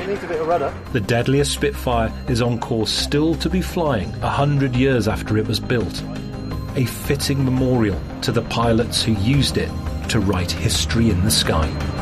needs a bit of rudder. The deadliest Spitfire is on course still to be flying 100 years after it was built. A fitting memorial to the pilots who used it to write history in the sky.